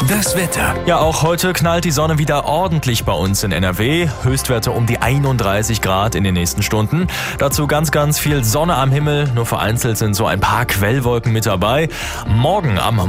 Das Wetter. Ja, auch heute knallt die Sonne wieder ordentlich bei uns in NRW. Höchstwerte um die 31 Grad in den nächsten Stunden. Dazu ganz viel Sonne am Himmel. Nur vereinzelt sind so ein paar Quellwolken mit dabei. Morgen am